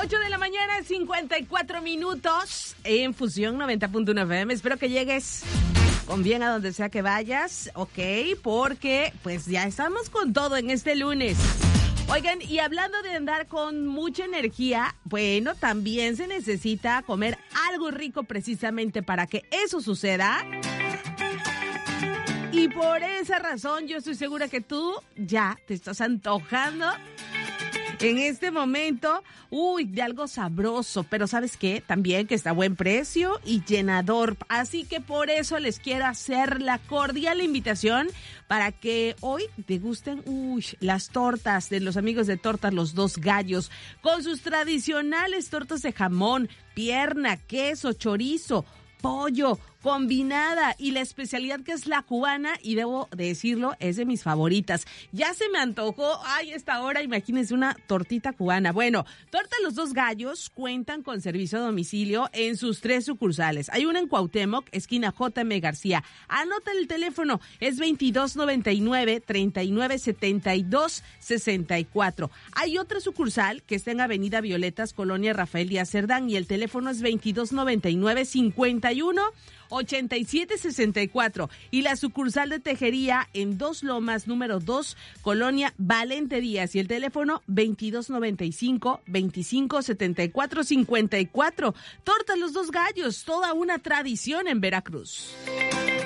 8 de la mañana, 54 minutos en Fusión 90.1 FM. Espero que llegues con bien a donde sea que vayas, ¿ok? Porque pues ya estamos con todo en este lunes. Oigan, y hablando de andar con mucha energía, bueno, también se necesita comer algo rico precisamente para que eso suceda. Y por esa razón yo estoy segura que tú ya te estás antojando en este momento, de algo sabroso, pero ¿sabes qué? También que está a buen precio y llenador. Así que por eso les quiero hacer la cordial invitación para que hoy degusten las tortas de los amigos de Tortas Los Dos Gallos, con sus tradicionales tortas de jamón, pierna, queso, chorizo, pollo, combinada y la especialidad que es la cubana, y debo decirlo, es de mis favoritas. Ya se me antojó, esta hora, imagínense una tortita cubana. Bueno, Tortas Los Dos Gallos cuentan con servicio a domicilio en sus 3 sucursales. Hay una en Cuauhtémoc, esquina J.M. García. Anota el teléfono, es 2299-3972-64. Hay otra sucursal que está en Avenida Violetas, Colonia Rafael Díaz Cerdán, y el teléfono es 2299-51-8764. Y la sucursal de Tejería en Dos Lomas, número 2, Colonia Valente Díaz, y el teléfono 2295-257454. Tortas Los Dos Gallos, toda una tradición en Veracruz.